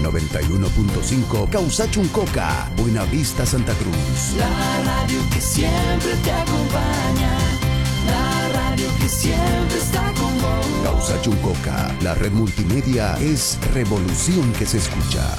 91.5 Causachuncoca, Buenavista, Santa Cruz. La radio que siempre te acompaña, la radio que siempre está con vos. Causachuncoca, la red multimedia es revolución que se escucha.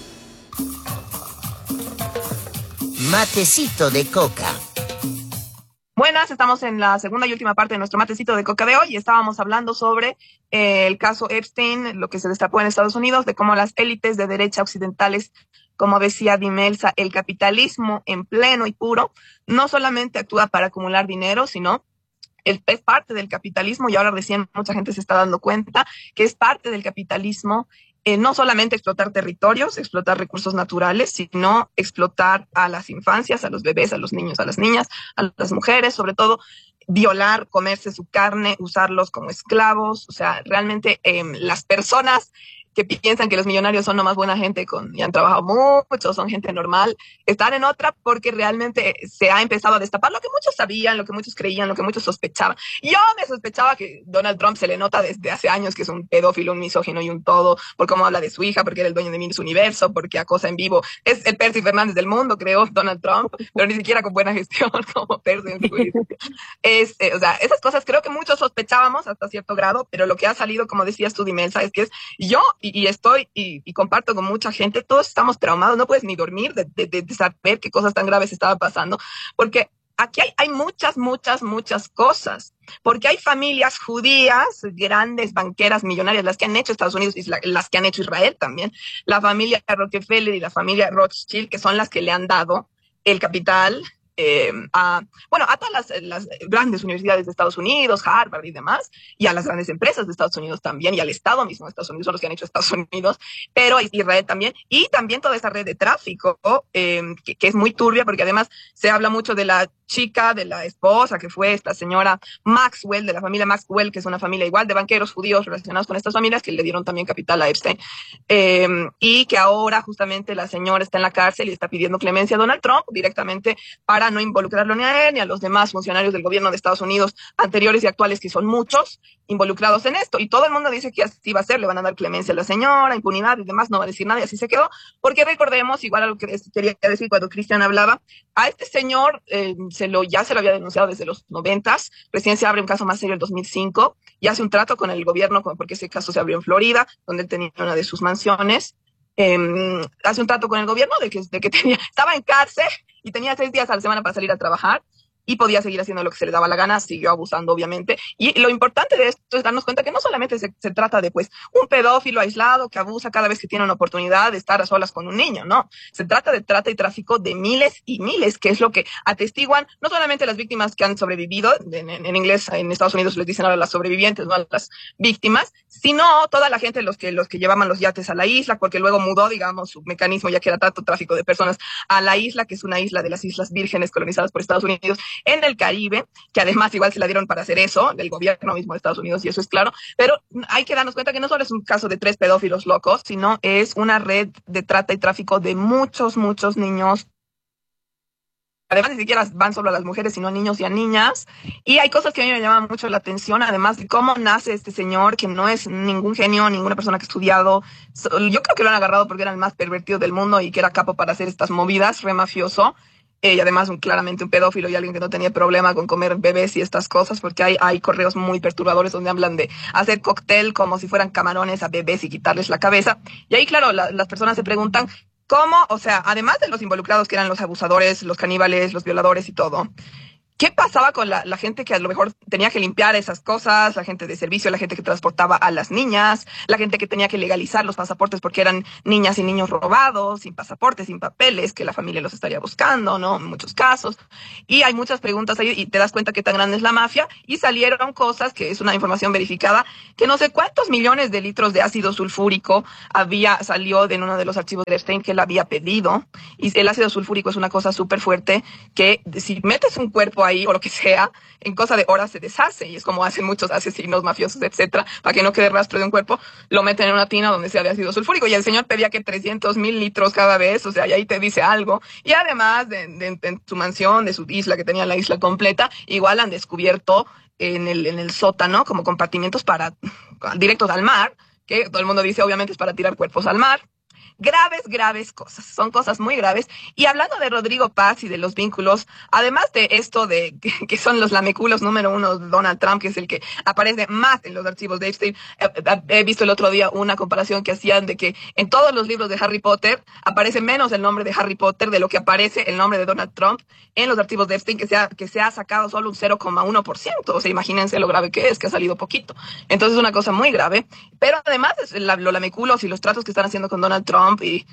Matecito de coca. Buenas, estamos en la segunda y última parte de nuestro matecito de coca de hoy y estábamos hablando sobre el caso Epstein, lo que se destapó en Estados Unidos, de cómo las élites de derecha occidentales, como decía Dimelsa, el capitalismo en pleno y puro, no solamente actúa para acumular dinero, sino es parte del capitalismo, y ahora recién mucha gente se está dando cuenta que es parte del capitalismo no solamente explotar territorios, explotar recursos naturales, sino explotar a las infancias, a los bebés, a los niños, a las niñas, a las mujeres, sobre todo violar, comerse su carne, usarlos como esclavos. O sea, realmente las personas que piensan que los millonarios son nomás buena gente y han trabajado mucho, son gente normal, están en otra porque realmente se ha empezado a destapar lo que muchos sabían, lo que muchos creían, lo que muchos sospechaban. Yo me sospechaba que Donald Trump se le nota desde hace años que es un pedófilo, un misógino y un todo, por cómo habla de su hija, porque era el dueño de Miss Universo, porque acosa en vivo. Es el Percy Fernández del mundo, creo, Donald Trump, pero ni siquiera con buena gestión como Percy en su o sea, esas cosas creo que muchos sospechábamos hasta cierto grado, pero lo que ha salido, como decías tú, Dimelsa, es que es yo y comparto con mucha gente, todos estamos traumados, no puedes ni dormir de saber qué cosas tan graves estaban pasando, porque aquí hay muchas cosas, porque hay familias judías, grandes banqueras millonarias, las que han hecho Estados Unidos y las que han hecho Israel también, la familia Rockefeller y la familia Rothschild, que son las que le han dado el capital a todas las grandes universidades de Estados Unidos, Harvard y demás, y a las grandes empresas de Estados Unidos también, y al Estado mismo de Estados Unidos, son los que han hecho Estados Unidos, pero Israel también, y también toda esa red de tráfico, que es muy turbia, porque además se habla mucho de la chica, de la esposa, que fue esta señora Maxwell, de la familia Maxwell, que es una familia igual de banqueros judíos relacionados con estas familias, que le dieron también capital a Epstein, y que ahora justamente la señora está en la cárcel y está pidiendo clemencia a Donald Trump directamente para no involucrarlo ni a él ni a los demás funcionarios del gobierno de Estados Unidos, anteriores y actuales, que son muchos, involucrados en esto. Y todo el mundo dice que así va a ser, le van a dar clemencia a la señora, impunidad y demás, no va a decir nada, y así se quedó. Porque recordemos, igual a lo que quería decir cuando Cristian hablaba, a este señor ya se lo había denunciado desde los 90s, recién se abre un caso más serio en 2005, y hace un trato con el gobierno, porque ese caso se abrió en Florida, donde él tenía una de sus mansiones. Hace un trato con el gobierno de que estaba en cárcel y tenía 6 días a la semana para salir a trabajar, y podía seguir haciendo lo que se le daba la gana, siguió abusando obviamente. Y lo importante de esto es darnos cuenta que no solamente se trata de un pedófilo aislado que abusa cada vez que tiene una oportunidad de estar a solas con un niño, no. Se trata de trata y tráfico de miles y miles, que es lo que atestiguan no solamente las víctimas que han sobrevivido, en inglés en Estados Unidos les dicen ahora las sobrevivientes, no las víctimas, sino toda la gente, los que llevaban los yates a la isla, porque luego mudó, digamos, su mecanismo, ya que era tanto tráfico de personas, a la isla, que es una isla de las Islas Vírgenes colonizadas por Estados Unidos, en el Caribe, que además igual se la dieron para hacer eso, del gobierno mismo de Estados Unidos, y eso es claro, pero hay que darnos cuenta que no solo es un caso de 3 pedófilos locos, sino es una red de trata y tráfico de muchos niños. Además, ni siquiera van solo a las mujeres, sino a niños y a niñas. Y hay cosas que a mí me llaman mucho la atención, además de cómo nace este señor, que no es ningún genio, ninguna persona que ha estudiado. Yo creo que lo han agarrado porque era el más pervertido del mundo y que era capo para hacer estas movidas, re mafioso. Y además claramente un pedófilo y alguien que no tenía problema con comer bebés y estas cosas, porque hay correos muy perturbadores donde hablan de hacer cóctel como si fueran camarones a bebés y quitarles la cabeza. Y ahí, claro, las personas se preguntan cómo, o sea, además de los involucrados que eran los abusadores, los caníbales, los violadores y todo, ¿qué pasaba con la gente que a lo mejor tenía que limpiar esas cosas? La gente de servicio, la gente que transportaba a las niñas, la gente que tenía que legalizar los pasaportes porque eran niñas y niños robados, sin pasaportes, sin papeles, que la familia los estaría buscando, ¿no? En muchos casos. Y hay muchas preguntas ahí y te das cuenta qué tan grande es la mafia, y salieron cosas, que es una información verificada, que no sé cuántos millones de litros de ácido sulfúrico salió en uno de los archivos de Epstein que él había pedido. Y el ácido sulfúrico es una cosa súper fuerte que si metes un cuerpo ahí o lo que sea, en cosa de horas se deshace, y es como hacen muchos asesinos mafiosos, etcétera, para que no quede rastro de un cuerpo, lo meten en una tina donde sea de ácido sulfúrico, y el señor pedía que 300,000 litros cada vez, o sea, y ahí te dice algo. Y además de su mansión, de su isla, que tenía la isla completa, igual han descubierto en el sótano como compartimientos directos al mar, que todo el mundo dice obviamente es para tirar cuerpos al mar. graves cosas. Son cosas muy graves. Y hablando de Rodrigo Paz y de los vínculos, además de esto de que son los lameculos número uno, Donald Trump, que es el que aparece más en los archivos de Epstein, he visto el otro día una comparación que hacían de que en todos los libros de Harry Potter aparece menos el nombre de Harry Potter de lo que aparece el nombre de Donald Trump en los archivos de Epstein, que se ha sacado solo un 0,1%. O sea, imagínense lo grave que es, que ha salido poquito. Entonces es una cosa muy grave. Pero además, los lameculos y los tratos que están haciendo con Donald Trump y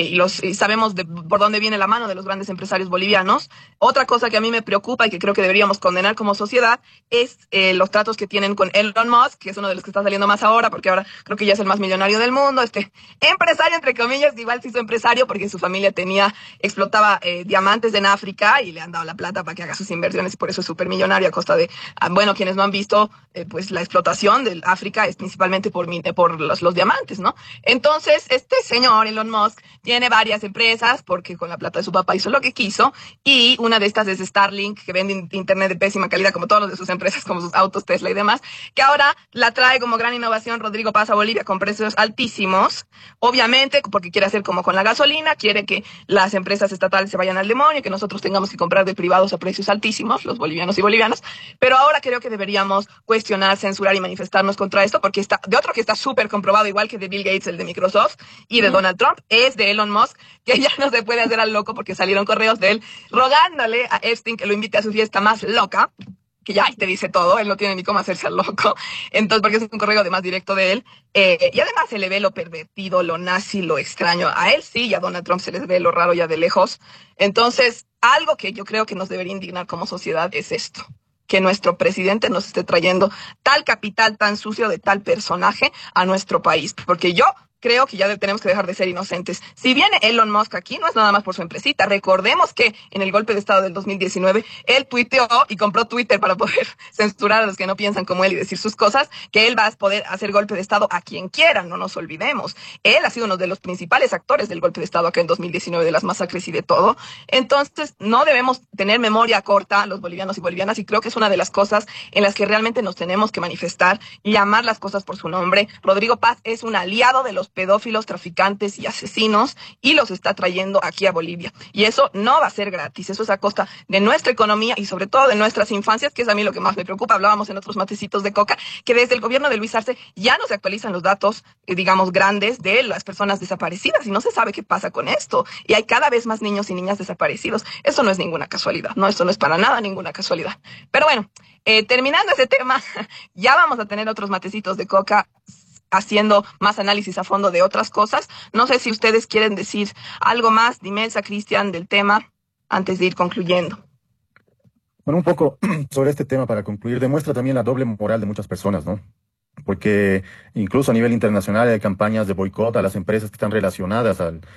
sabemos por dónde viene la mano de los grandes empresarios bolivianos. Otra cosa que a mí me preocupa y que creo que deberíamos condenar como sociedad es los tratos que tienen con Elon Musk, que es uno de los que está saliendo más ahora, porque ahora creo que ya es el más millonario del mundo. Empresario, entre comillas, igual se hizo empresario porque su familia explotaba diamantes en África y le han dado la plata para que haga sus inversiones y por eso es súper millonario a costa de, bueno, quienes no han visto, pues la explotación de África es principalmente por los diamantes, ¿no? Entonces, este señor Elon Musk tiene varias empresas porque con la plata de su papá hizo lo que quiso y una de estas es Starlink, que vende internet de pésima calidad como todas las de sus empresas, como sus autos Tesla y demás, que ahora la trae como gran innovación Rodrigo Paz a Bolivia con precios altísimos, obviamente porque quiere hacer como con la gasolina, quiere que las empresas estatales se vayan al demonio, que nosotros tengamos que comprar de privados a precios altísimos, los bolivianos y bolivianas, pero ahora creo que deberíamos cuestionar, censurar y manifestarnos contra esto, porque de otro que está súper comprobado, igual que de Bill Gates, el de Microsoft, y de Donald Trump, es de Elon Musk, que ya no se puede hacer al loco porque salieron correos de él rogándole a Epstein que lo invite a su fiesta más loca, que ya te dice todo, él no tiene ni cómo hacerse al loco, entonces porque es un correo además directo de él, y además se le ve lo pervertido, lo nazi, lo extraño, a él sí, y a Donald Trump se les ve lo raro ya de lejos. Entonces, algo que yo creo que nos debería indignar como sociedad es esto, que nuestro presidente nos esté trayendo tal capital tan sucio de tal personaje a nuestro país, porque yo creo que ya tenemos que dejar de ser inocentes. Si viene Elon Musk aquí, no es nada más por su empresita. Recordemos que en el golpe de Estado del 2019, él tuiteó y compró Twitter para poder censurar a los que no piensan como él y decir sus cosas, que él va a poder hacer golpe de Estado a quien quiera, no nos olvidemos. Él ha sido uno de los principales actores del golpe de Estado acá en 2019, de las masacres y de todo. Entonces, no debemos tener memoria corta los bolivianos y bolivianas, y creo que es una de las cosas en las que realmente nos tenemos que manifestar y llamar las cosas por su nombre. Rodrigo Paz es un aliado de los pedófilos, traficantes y asesinos y los está trayendo aquí a Bolivia. Y eso no va a ser gratis, eso es a costa de nuestra economía y sobre todo de nuestras infancias, que es a mí lo que más me preocupa. Hablábamos en otros matecitos de coca que desde el gobierno de Luis Arce ya no se actualizan los datos, digamos, grandes de las personas desaparecidas y no se sabe qué pasa con esto. Y hay cada vez más niños y niñas desaparecidos. Eso no es ninguna casualidad, no, eso no es para nada ninguna casualidad. Pero bueno, terminando ese tema, ya vamos a tener otros matecitos de coca haciendo más análisis a fondo de otras cosas. No sé si ustedes quieren decir algo más, Dimelsa, Cristian, del tema, antes de ir concluyendo. Bueno, un poco sobre este tema para concluir, demuestra también la doble moral de muchas personas, ¿no? Porque incluso a nivel internacional hay campañas de boicot a las empresas que están relacionadas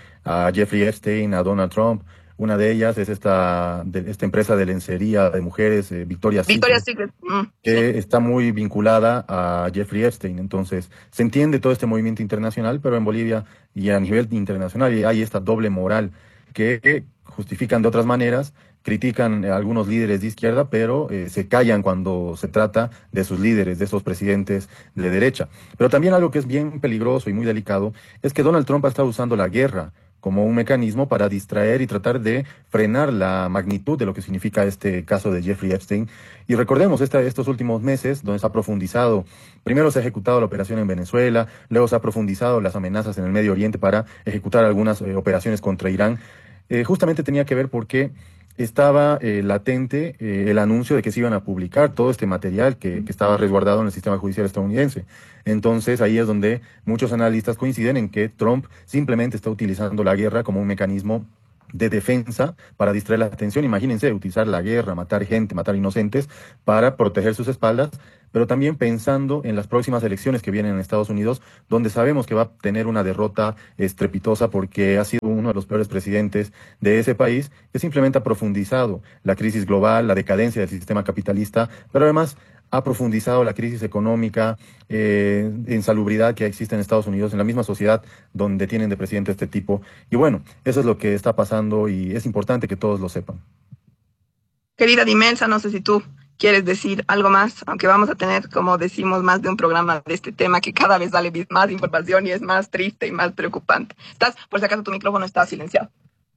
a Jeffrey Epstein, a Donald Trump. Una de ellas es esta empresa de lencería de mujeres, Victoria's Secret, que está muy vinculada a Jeffrey Epstein. Entonces, se entiende todo este movimiento internacional, pero en Bolivia y a nivel internacional hay esta doble moral que justifican de otras maneras, critican a algunos líderes de izquierda, pero se callan cuando se trata de sus líderes, de esos presidentes de derecha. Pero también algo que es bien peligroso y muy delicado es que Donald Trump ha estado usando la guerra como un mecanismo para distraer y tratar de frenar la magnitud de lo que significa este caso de Jeffrey Epstein. Y recordemos estos últimos meses, donde se ha profundizado, primero se ha ejecutado la operación en Venezuela, luego se ha profundizado las amenazas en el Medio Oriente para ejecutar algunas operaciones contra Irán. Justamente tenía que ver porque estaba latente el anuncio de que se iban a publicar todo este material que estaba resguardado en el sistema judicial estadounidense. Entonces ahí es donde muchos analistas coinciden en que Trump simplemente está utilizando la guerra como un mecanismo de defensa para distraer la atención. Imagínense utilizar la guerra, matar gente, matar inocentes para proteger sus espaldas, pero también pensando en las próximas elecciones que vienen en Estados Unidos, donde sabemos que va a tener una derrota estrepitosa porque ha sido uno de los peores presidentes de ese país, que simplemente ha profundizado la crisis global, la decadencia del sistema capitalista, pero además ha profundizado la crisis económica, insalubridad que existe en Estados Unidos, en la misma sociedad donde tienen de presidente este tipo. Y bueno, eso es lo que está pasando y es importante que todos lo sepan. Querida Dimelsa, no sé si tú ¿Quieres decir algo más? Aunque vamos a tener, como decimos, más de un programa de este tema que cada vez sale más información y es más triste y más preocupante. Por si acaso tu micrófono está silenciado.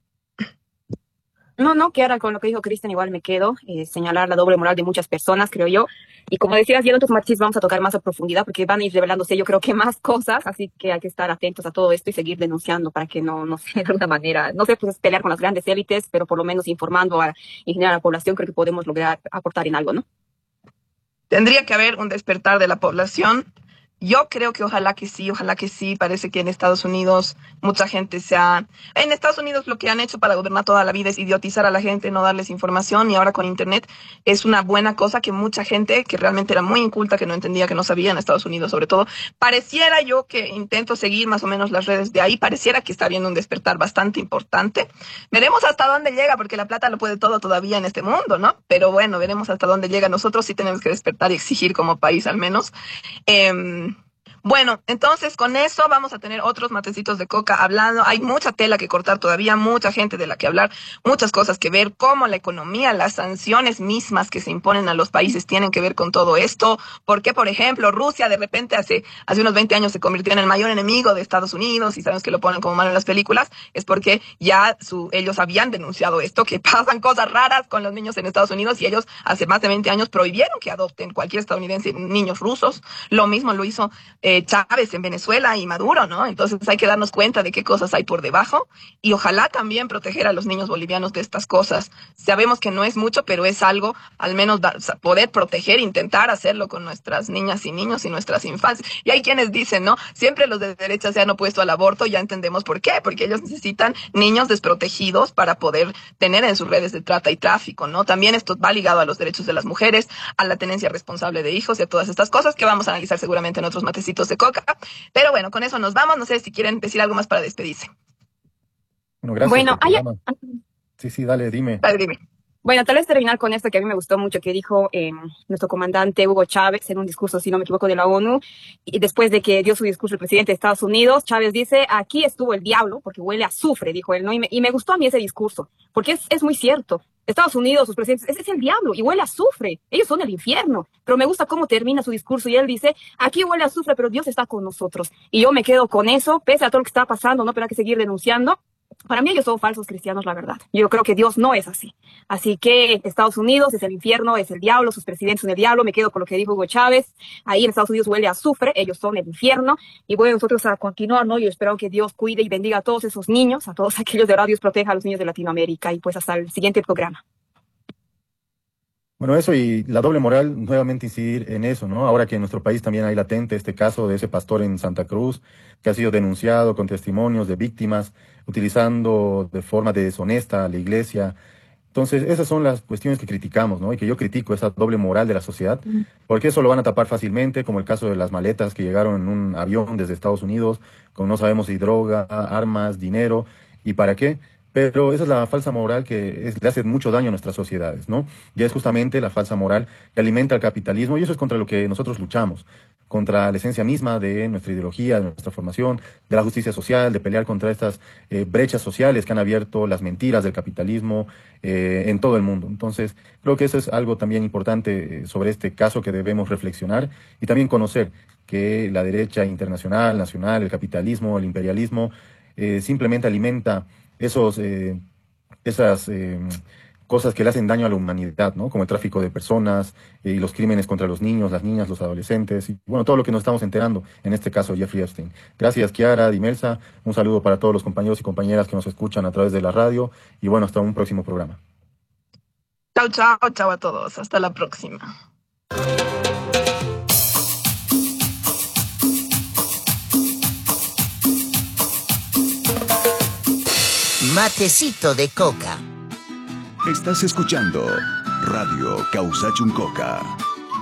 No, que ahora con lo que dijo Cristian igual me quedo, señalar la doble moral de muchas personas, creo yo. Y como decías, ya en otros matices vamos a tocar más a profundidad porque van a ir revelándose yo creo que más cosas, así que hay que estar atentos a todo esto y seguir denunciando para que no sea de alguna manera, no sé, pues pelear con las grandes élites, pero por lo menos informando en general a la población creo que podemos lograr aportar en algo, ¿no? Tendría que haber un despertar de la población. Yo creo que ojalá que sí. Parece que en Estados Unidos mucha gente En Estados Unidos lo que han hecho para gobernar toda la vida es idiotizar a la gente, no darles información, y ahora con Internet es una buena cosa que mucha gente que realmente era muy inculta, que no entendía, que no sabía en Estados Unidos sobre todo, pareciera, yo que intento seguir más o menos las redes de ahí, pareciera que está habiendo un despertar bastante importante. Veremos hasta dónde llega, porque la plata lo puede todo todavía en este mundo, ¿no? Pero bueno, veremos hasta dónde llega. Nosotros sí tenemos que despertar y exigir como país al menos. Bueno, entonces con eso vamos a tener otros matecitos de coca hablando. Hay mucha tela que cortar todavía, mucha gente de la que hablar, muchas cosas que ver, cómo la economía, las sanciones mismas que se imponen a los países tienen que ver con todo esto. Porque, por ejemplo, Rusia de repente hace unos 20 años se convirtió en el mayor enemigo de Estados Unidos, y sabemos que lo ponen como malo en las películas, es porque ya ellos habían denunciado esto, que pasan cosas raras con los niños en Estados Unidos, y ellos hace más de 20 años prohibieron que adopten cualquier estadounidense niños rusos. Lo mismo lo hizo Chávez en Venezuela y Maduro, ¿no? Entonces hay que darnos cuenta de qué cosas hay por debajo, y ojalá también proteger a los niños bolivianos de estas cosas. Sabemos que no es mucho, pero es algo, al menos poder proteger, intentar hacerlo con nuestras niñas y niños y nuestras infancias. Y hay quienes dicen, ¿no? Siempre los de derecha se han opuesto al aborto, ya entendemos por qué, porque ellos necesitan niños desprotegidos para poder tener en sus redes de trata y tráfico, ¿no? También esto va ligado a los derechos de las mujeres, a la tenencia responsable de hijos y a todas estas cosas que vamos a analizar seguramente en otros matecitos de coca. Pero bueno, con eso nos vamos. No sé si quieren decir algo más para despedirse. Bueno, gracias. Bueno, Sí, dale, dime. Dale, dime. Bueno, tal vez terminar con esto que a mí me gustó mucho, que dijo nuestro comandante Hugo Chávez en un discurso, si no me equivoco, de la ONU, y después de que dio su discurso el presidente de Estados Unidos, Chávez dice, aquí estuvo el diablo, porque huele a azufre, dijo él, ¿no? Y me gustó a mí ese discurso, porque es muy cierto. Estados Unidos, sus presidentes, ese es el diablo, y huele a azufre, ellos son el infierno, pero me gusta cómo termina su discurso, y él dice, aquí huele a azufre, pero Dios está con nosotros, y yo me quedo con eso, pese a todo lo que está pasando, no, pero hay que seguir denunciando. Para mí ellos son falsos cristianos, la verdad. Yo creo que Dios no es así. Así que Estados Unidos es el infierno, es el diablo, sus presidentes son el diablo. Me quedo con lo que dijo Hugo Chávez. Ahí en Estados Unidos huele a azufre, ellos son el infierno. Y bueno, nosotros a continuar, ¿no? Yo espero que Dios cuide y bendiga a todos esos niños, a todos aquellos de verdad, Dios proteja a los niños de Latinoamérica. Y pues hasta el siguiente programa. Bueno, eso y la doble moral, nuevamente incidir en eso, ¿no? Ahora que en nuestro país también hay latente este caso de ese pastor en Santa Cruz, que ha sido denunciado con testimonios de víctimas, utilizando de forma deshonesta a la iglesia. Entonces, esas son las cuestiones que criticamos, ¿no? Y que yo critico, esa doble moral de la sociedad, porque eso lo van a tapar fácilmente, como el caso de las maletas que llegaron en un avión desde Estados Unidos, con no sabemos si droga, armas, dinero, ¿y para qué? Pero esa es la falsa moral que le hace mucho daño a nuestras sociedades, ¿no? Y es justamente la falsa moral que alimenta el capitalismo, y eso es contra lo que nosotros luchamos, contra la esencia misma de nuestra ideología, de nuestra formación, de la justicia social, de pelear contra estas brechas sociales que han abierto las mentiras del capitalismo en todo el mundo. Entonces, creo que eso es algo también importante sobre este caso que debemos reflexionar y también conocer que la derecha internacional, nacional, el capitalismo, el imperialismo, simplemente alimenta esas cosas que le hacen daño a la humanidad, ¿no? Como el tráfico de personas y los crímenes contra los niños, las niñas, los adolescentes, y bueno, todo lo que nos estamos enterando, en este caso Jeffrey Epstein. Gracias, Kiara, Dimelsa, un saludo para todos los compañeros y compañeras que nos escuchan a través de la radio, y bueno, hasta un próximo programa. Chao a todos, hasta la próxima. Matecito de coca. Estás escuchando Radio Causachuncoca.